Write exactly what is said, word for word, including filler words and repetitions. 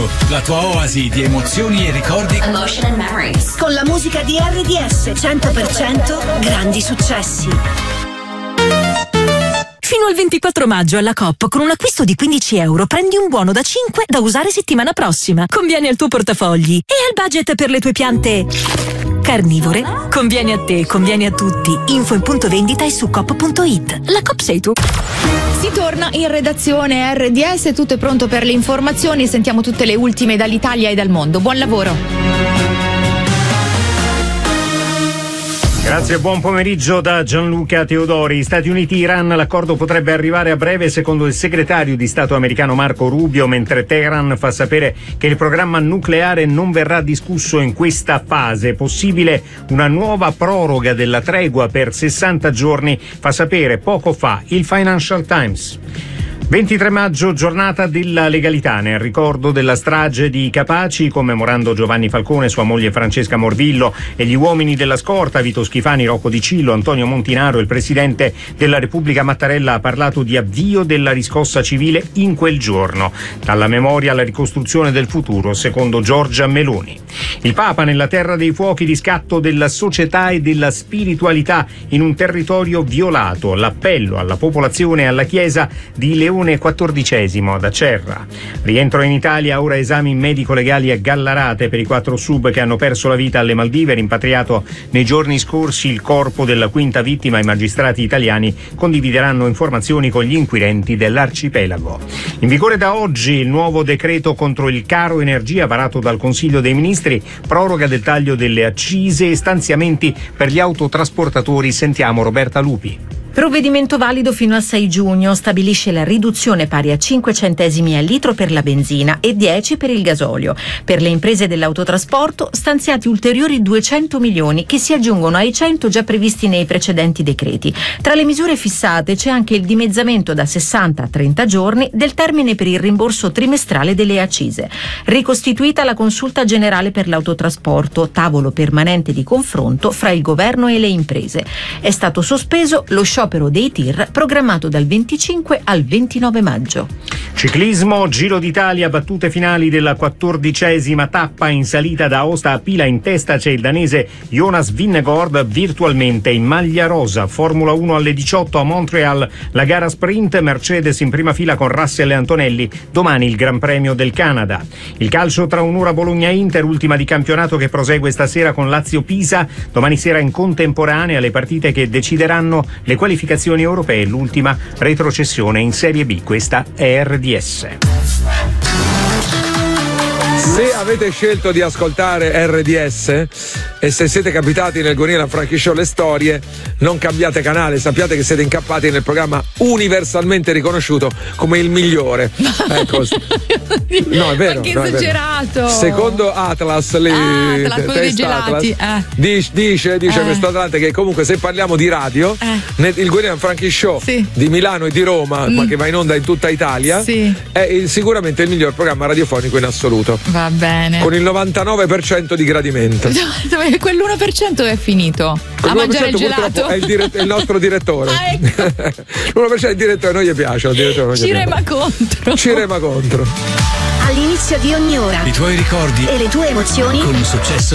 La tua oasi di emozioni e ricordi. Emotion and Memories. Con la musica di R D S cento per cento grandi successi. Fino al ventiquattro maggio alla Coop con un acquisto di quindici euro prendi un buono da cinque da usare settimana prossima. Conviene al tuo portafogli e al budget per le tue piante carnivore. Conviene a te, conviene a tutti. Info in punto vendita e su coop punto it. La Coop sei tu. Si torna in redazione R D S, tutto è pronto per le informazioni, sentiamo tutte le ultime dall'Italia e dal mondo. Buon lavoro. Grazie, buon pomeriggio da Gianluca Teodori. Stati Uniti-Iran, l'accordo potrebbe arrivare a breve secondo il segretario di Stato americano Marco Rubio, mentre Teheran fa sapere che il programma nucleare non verrà discusso in questa fase. Possibile una nuova proroga della tregua per sessanta giorni, fa sapere poco fa il Financial Times. ventitré maggio, giornata della legalità, nel ricordo della strage di Capaci, commemorando Giovanni Falcone, sua moglie Francesca Morvillo e gli uomini della scorta, Vito Schifani, Rocco Di Cillo, Antonio Montinaro. Il presidente della Repubblica Mattarella ha parlato di avvio della riscossa civile in quel giorno. Dalla memoria alla ricostruzione del futuro, secondo Giorgia Meloni. Il Papa nella terra dei fuochi, riscatto della società e della spiritualità in un territorio violato. L'appello alla popolazione e alla Chiesa di Leone quattordicesimo ad Acerra. Rientro in Italia, ora esami medico-legali a Gallarate per i quattro sub che hanno perso la vita alle Maldive. Rimpatriato nei giorni scorsi il corpo della quinta vittima. I magistrati italiani condivideranno informazioni con gli inquirenti dell'arcipelago. In vigore da oggi il nuovo decreto contro il caro energia varato dal Consiglio dei Ministri, proroga del taglio delle accise e stanziamenti per gli autotrasportatori. Sentiamo Roberta Lupi. Provvedimento valido fino al sei giugno, stabilisce la riduzione pari a cinque centesimi al litro per la benzina e dieci per il gasolio. Per le imprese dell'autotrasporto stanziati ulteriori duecento milioni che si aggiungono ai cento già previsti nei precedenti decreti. Tra le misure fissate c'è anche il dimezzamento da sessanta a trenta giorni del termine per il rimborso trimestrale delle accise. Ricostituita la consulta generale per l'autotrasporto, tavolo permanente di confronto fra il governo e le imprese. È stato sospeso lo sciopero dei tir programmato dal venticinque al ventinove maggio. Ciclismo, Giro d'Italia, battute finali della quattordicesima tappa in salita da Aosta a Pila. In testa c'è il danese Jonas Vingegaard, virtualmente in maglia rosa. Formula uno alle diciotto a Montreal, la gara sprint, Mercedes in prima fila con Russell e Antonelli. Domani il Gran Premio del Canada. Il calcio tra un'ora Bologna-Inter, ultima di campionato che prosegue stasera con Lazio-Pisa. Domani sera in contemporanea le partite che decideranno le qualificazioni europee, l'ultima retrocessione in Serie B. Questa è R D S. Se avete scelto di ascoltare R D S e se siete capitati nel Gonila Franchi Show le storie, non cambiate canale, sappiate che siete incappati nel programma universalmente riconosciuto come il migliore. Ecco. No, è vero. Ma che no, esagerato. Secondo Atlas, le, ah, Atlas, quello dei gelati. Atlas, eh. dice, dice, dice eh. questo Atlante che comunque se parliamo di radio, eh. nel, il Gonila Franchi Show sì. di Milano e di Roma, mm. ma che va in onda in tutta Italia, sì. è il, sicuramente il miglior programma radiofonico in assoluto. Va bene. Con il novantanove per cento di gradimento. Quell'uno per cento è finito a mangiare il gelato. È il, dire- è il nostro direttore. Ah, ecco. L'uno per cento è il direttore, non gli piace. Il direttore non gli Ci piace. rema contro. Ci rema contro. All'inizio di ogni ora. I tuoi ricordi e le tue emozioni. Con un successo